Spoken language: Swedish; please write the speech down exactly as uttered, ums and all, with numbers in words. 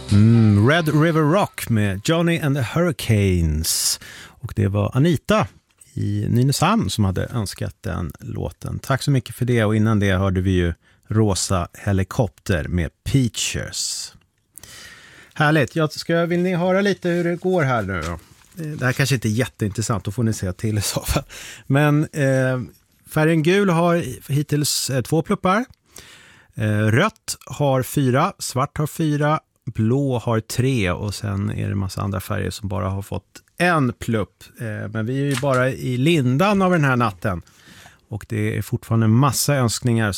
Mm, Red River Rock med Johnny and the Hurricanes. Och det var Anita i Nynäshamn som hade önskat den låten. Tack så mycket för det. Och innan det hörde vi ju Rosa Helikopter med Peaches. Härligt. Jag ska, vill ni höra lite hur det går här nu då? Det här kanske inte är jätteintressant, då får ni se till i så fall. Men eh, färgen gul har hittills eh, två pluppar. Eh, rött har fyra, svart har fyra, blå har tre och sen är det en massa andra färger som bara har fått en plupp. Eh, men vi är ju bara i lindan av den här natten. Och det är fortfarande en massa önskningar